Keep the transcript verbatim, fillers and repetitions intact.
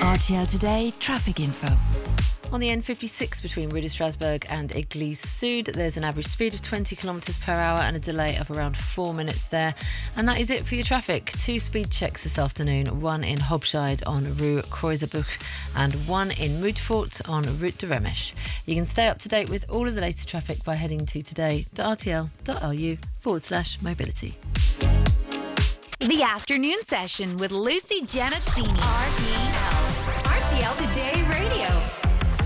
R T L Today traffic info. On the N fifty-six between Rue de Strasbourg and Église Sud, there's an average speed of twenty kilometres per hour and a delay of around four minutes there. And that is it for your traffic. Two speed checks this afternoon, one in Hobscheid on Rue Kreuzebuch and one in Moutfort on Route de Remesh. You can stay up to date with all of the latest traffic by heading to today.rtl.lu forward slash mobility. The afternoon session with Lucy Janazzini. R T L. R T L Today